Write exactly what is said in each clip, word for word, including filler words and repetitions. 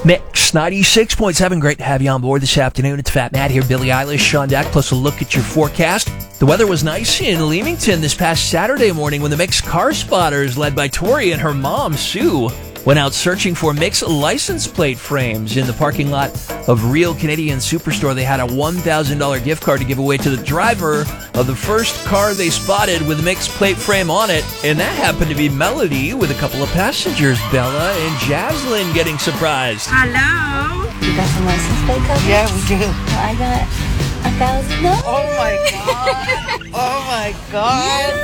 Mix ninety-six point seven. Great to have you on board this afternoon. It's Fat Matt here, Billie Eilish on deck, plus a look at your forecast. The weather was nice in Leamington this past Saturday morning when the Mix car spotters, led by Tori and her mom, Sue, went out searching for Mix license plate frames in the parking lot of Real Canadian Superstore. They had a one thousand dollars gift card to give away to the driver of the first car they spotted with a Mix plate frame on it, and that happened to be Melody with a couple of passengers, Bella and Jaslyn, getting surprised. Hello? You got some license plate coverage? Yeah, we do. Well, I got a thousand dollars. Oh my god. Oh my god.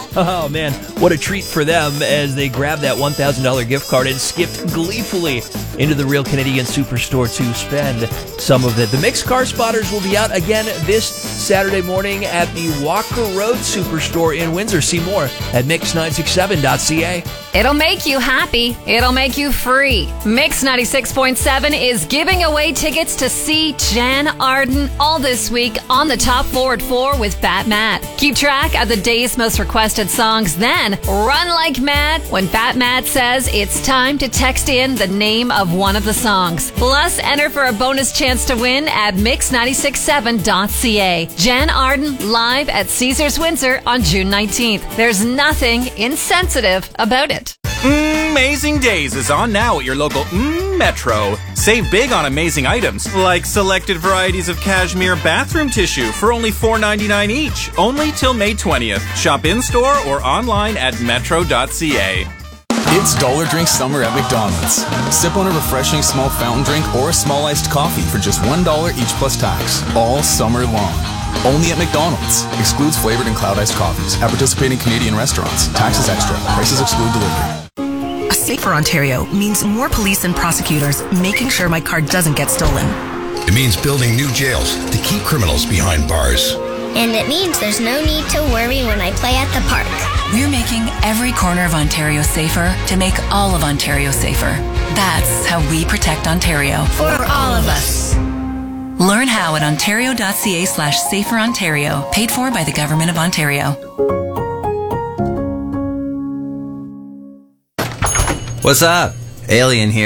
Oh man, what a treat for them as they grabbed that one thousand dollars gift card and skipped gleefully into the Real Canadian Superstore to spend some of it. The Mix car spotters will be out again this Saturday morning at the Walker Road Superstore in Windsor. See more at mix nine six seven dot c a. It'll make you happy. It'll make you free. Mix ninety-six point seven is giving away tickets to see Jan Arden all this week on the top floor at four with Fat Matt. Keep track of the day's most requested songs, then run like mad when Fat Matt says it's time to text in the name of one of the songs. Plus, enter for a bonus chance to win at mix nine six seven dot c a. Jan Arden live at Caesars Windsor on June nineteenth. There's nothing insensitive about it. Amazing Days is on now at your local mm, Metro. Save big on amazing items, like selected varieties of cashmere bathroom tissue for only four ninety-nine each, only till May twentieth. Shop in-store or online at metro dot c a. It's Dollar Drink Summer at McDonald's. Sip on a refreshing small fountain drink or a small iced coffee for just one dollar each plus tax, all summer long. Only at McDonald's. Excludes flavored and cloud iced coffees at participating Canadian restaurants. Taxes extra. Prices exclude delivery. A safer Ontario means more police and prosecutors making sure my car doesn't get stolen. It means building new jails to keep criminals behind bars. And it means there's no need to worry when I play at the park. We're making every corner of Ontario safer to make all of Ontario safer. That's how we protect Ontario. For all of us. Learn how at ontario dot c a slash safer Ontario. Paid for by the Government of Ontario. What's up? Alien here.